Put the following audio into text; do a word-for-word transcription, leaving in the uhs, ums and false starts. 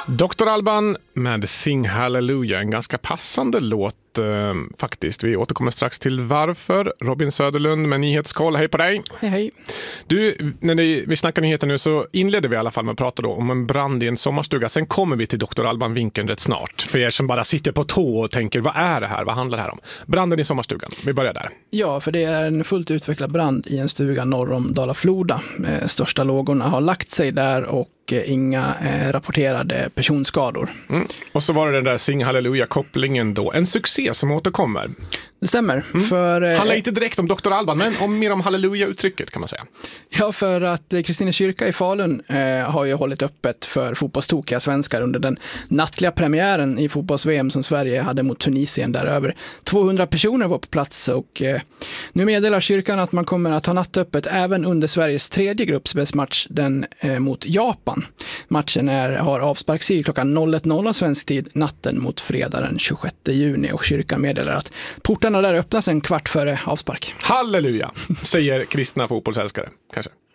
doktor Alban med Sing Hallelujah, en ganska passande låt eh, faktiskt. Vi återkommer strax till varför. Robin Söderlund med Nyhetskoll, hej på dig. Hej hej. Du, när det, vi snackar nyheter nu så inledde vi i alla fall med att prata då om en brand i en sommarstuga. Sen kommer vi till doktor Alban-vinkeln rätt snart. För er som bara sitter på tå och tänker, vad är det här? Vad handlar det här om? Branden i sommarstugan, vi börjar där. Ja, för det är en fullt utvecklad brand i en stuga norr om Dala-Floda. Eh, största lågorna har lagt sig där och inga eh, rapporterade personskador. Mm. Och så var det den där Sing Hallelujah-kopplingen då. En succé som återkommer. Det stämmer. Mm. För, eh, handlar inte direkt om doktor Alban, men om, mer om Halleluja-uttrycket kan man säga. Ja, för att eh, Kristine kyrka i Falun eh, har ju hållit öppet för fotbollstokiga svenskar under den nattliga premiären i fotbolls-V M som Sverige hade mot Tunisien, där över tvåhundra personer var på plats. Och eh, nu meddelar kyrkan att man kommer att ha nattöppet även under Sveriges tredje gruppspelsmatch, den eh, mot Japan. Matchen är, har avsparkstid klockan noll ett noll av svensk tid natten mot fredag den tjugosjätte juni, och kyrkan meddelar att portarna där öppnas en kvart före avspark. Halleluja, säger kristna fotbollsälskare kanske.